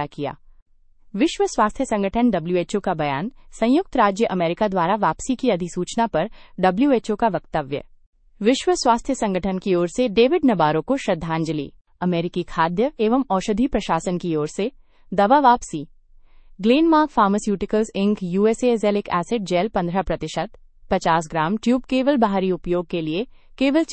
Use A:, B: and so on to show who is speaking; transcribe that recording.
A: समझौता किया। विश्व स्वास्थ्य संगठन (WHO) का बयान, संयुक्त राज्य अमेरिका द्वारा वापसी की अधिसूचना पर WHO का वक्तव्य। विश्व स्वास्थ्य संगठन की ओर से डेविड नबारो को श्रद्धांजलि। अमेरिकी खाद्य एवं औषधि प्रशासन की ओर से दवा वापसी। Glenmark pharmaceuticals ink USA azelaic acid jail 15% 50 ग्राम ट्यूब केवल बाहरी उपयोग के लिए केवल